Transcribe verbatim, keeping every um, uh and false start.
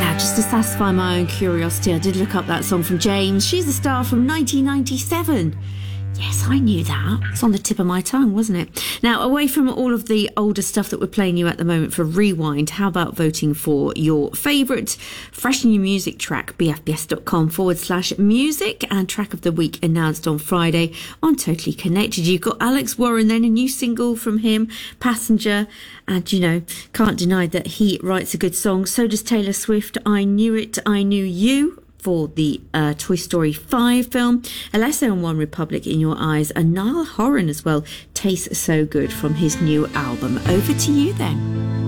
Now, just to satisfy my own curiosity, I did look up that song from James. She's a star from nineteen ninety-seven. Yes, I knew that. It's on the tip of my tongue, wasn't it? Now, away from all of the older stuff that we're playing you at the moment for Rewind, how about voting for your favourite fresh new music track? bfbs.com forward slash music, and track of the week announced on Friday on Totally Connected. You've got Alex Warren, then a new single from him, Passenger, and, you know, can't deny that he writes a good song. So does Taylor Swift, I Knew It, I Knew You, for the uh, Toy Story five film. Alesso and One Republic, In Your Eyes, and Niall Horan as well, Tastes So Good from his new album. Over to you then.